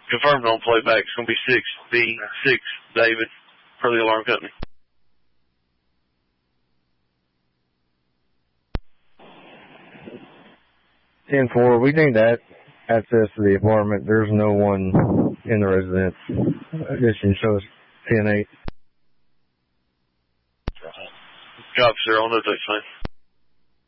Confirmed on playback. It's going to be 6B6 David for the alarm company. 10-4, we need that access to the apartment. There's no one in the residence. This can show us 10-8. Copy, sir. On the text line.